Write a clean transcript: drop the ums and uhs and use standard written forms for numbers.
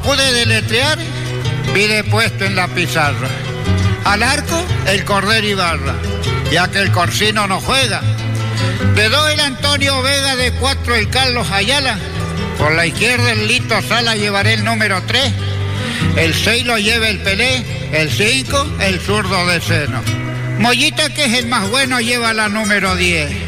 pude deletrear, pide puesto en la pizarra. Al arco, el Cordero Ibarra, ya que el Corsino no juega. De 2 el Antonio Vega, de 4 el Carlos Ayala. Por la izquierda el Lito Sala, llevaré el número 3. El 6 lo lleva el Pelé, el 5 el zurdo de Seno. Mollita, que es el más bueno, lleva la número 10.